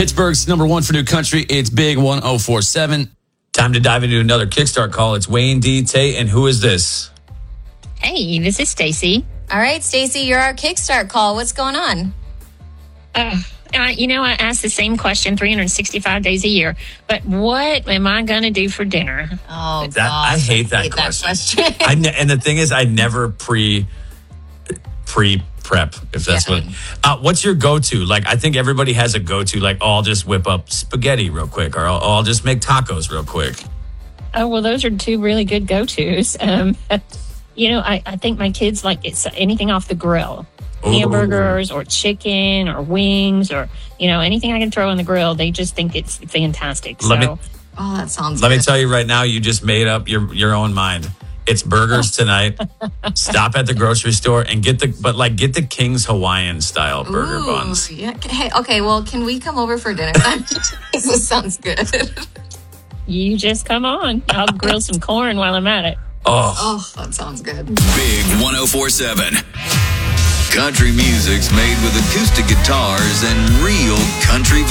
Pittsburgh's number one for new country. It's Big 1047. Time to dive into another Kickstart call. It's Wayne D. Tate, and who is this? Hey, this is Stacy. All right, Stacy, you're our Kickstart call. What's going on? I ask the same question 365 days a year, but what am I going to do for dinner? Oh, God. I hate that question. And the thing is, I never pre-prep, if that's what. What's your go-to? Like, I think everybody has a go-to. Like, I'll just whip up spaghetti real quick, or I'll just make tacos real quick. Oh, well, those are two really good go-tos. I think my kids like it's anything off the grill. Hamburgers or chicken or wings or, anything I can throw on the grill. They just think it's fantastic. That sounds Let me tell you right now, you just made up your own mind. It's burgers tonight. Stop at the grocery store and get the King's Hawaiian style burger buns. Yeah. Hey, okay, well, can we come over for dinner? This sounds good. You just come on. I'll grill some corn while I'm at it. Oh, that sounds good. Big 1047. Country music's made with acoustic guitars and real country